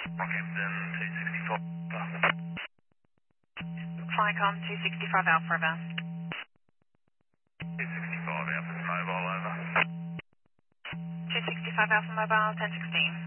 Rockhampton 264. Flycom 265 Alpha River. 265 Alpha Mobile over. 265 Alpha Mobile 1016.